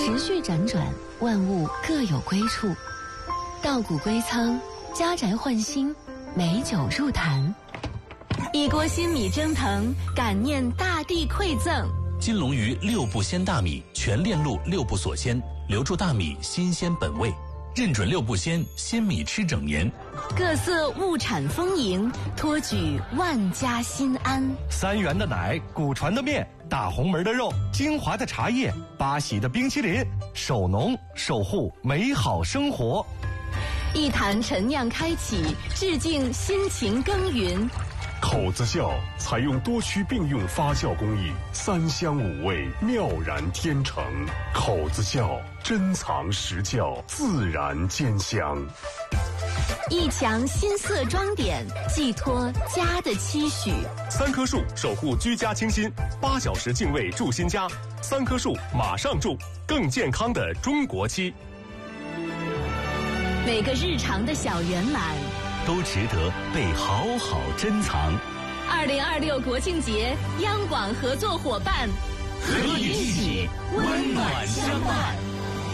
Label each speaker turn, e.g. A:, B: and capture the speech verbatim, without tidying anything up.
A: 时序辗转，万物各有归处。稻谷归仓，家宅换新，美酒入坛。一锅新米蒸腾，感念大地馈赠。
B: 金龙鱼六步鲜大米，全链路六步锁鲜，留住大米新鲜本味。认准六步鲜，鲜米吃整年。
A: 各色物产丰盈，托举万家心安。
C: 三元的奶，古传的面，大红门的肉，精华的茶叶，八喜的冰淇淋，守农守护美好生活。
A: 一坛陈酿开启，致敬辛勤耕耘。
D: 口子窖采用多区并用发酵工艺，三香五味，妙然天成。口子窖珍藏实窖，自然兼香。
A: 一墙新色装点，寄托家的期许。
D: 三棵树守护居家清新，八小时净味住新家。三棵树马上住，更健康的中国期。
A: 每个日常的小圆满，
C: 都值得被好好珍藏。
A: 二零二六国庆节，央广合作伙伴，
C: 和你一起温暖相伴。